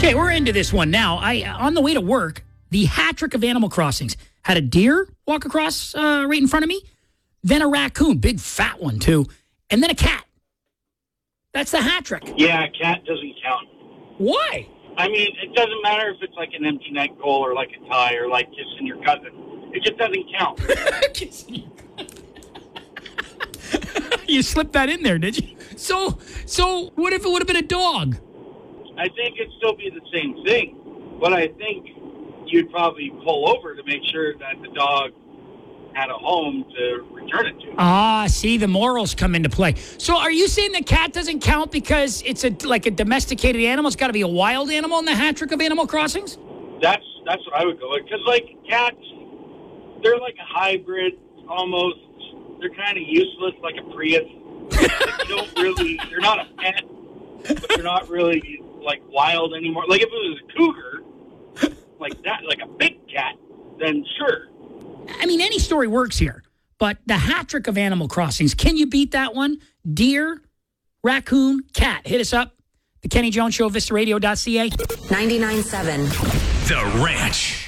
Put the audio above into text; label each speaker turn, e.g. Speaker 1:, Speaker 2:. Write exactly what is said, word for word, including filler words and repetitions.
Speaker 1: Okay, we're into this one now. I on the way to work, the hat trick of Animal Crossings had a deer walk across uh, right in front of me, then a raccoon, big fat one too, and then a cat. That's the hat trick.
Speaker 2: Yeah, cat doesn't count.
Speaker 1: Why?
Speaker 2: I mean, it doesn't matter if it's like an empty net goal or like a tie or like kissing your cousin. It just doesn't count.
Speaker 1: You slipped that in there, did you? So, so what if it would have been a dog?
Speaker 2: I think it'd still be the same thing, but I think you'd probably pull over to make sure that the dog had a home to return it to.
Speaker 1: Ah, see, the morals come into play. So are you saying the cat doesn't count because it's a like a domesticated animal? It's got to be a wild animal in the hat trick of Animal Crossings?
Speaker 2: That's that's what I would go with. Because, like, cats, they're like a hybrid almost. They're kind of useless, like a Prius. They don't really, they're not a pet, but they're not really, like, wild anymore. Like, if it was a cougar, like that, like a big cat, then sure.
Speaker 1: I mean, any story works here, but the hat trick of Animal Crossings, can you beat that one? Deer, raccoon, cat. Hit us up. The Kenny Jones Show, Vista Radio dot C A.
Speaker 3: ninety-nine point seven.
Speaker 4: The Ranch.